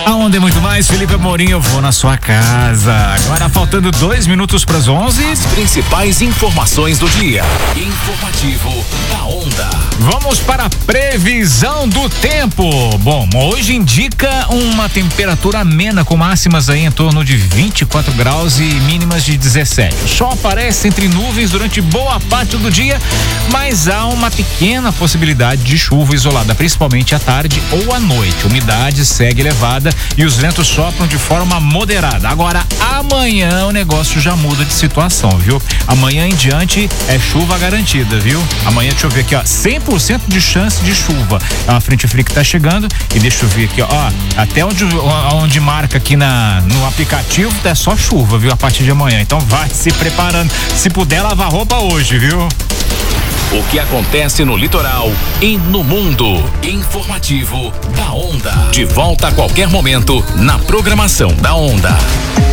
Aonde é muito mais, Felipe Amorim, eu vou na sua casa. Agora faltando 2 minutos para as 11. As principais informações do dia. Informativo da Onda. Vamos para a previsão do tempo. Bom, hoje indica uma temperatura amena com máximas aí em torno de 24 graus e mínimas de 17. O sol aparece entre nuvens durante boa parte do dia, mas há uma pequena possibilidade de chuva isolada, principalmente à tarde ou à noite. A umidade segue elevada e os ventos sopram de forma moderada. Agora, amanhã o negócio já muda de situação, viu? Amanhã em diante é chuva garantida, viu? Amanhã, deixa eu ver aqui, ó, 100% de chance de chuva. É uma frente fria que tá chegando e deixa eu ver aqui, ó, até onde marca aqui no aplicativo é só chuva, viu? A partir de amanhã. Então vai se preparando. Se puder lavar roupa hoje, viu? O que acontece no litoral e no mundo. Informativo da Onda. De volta a qualquer momento na programação da Onda.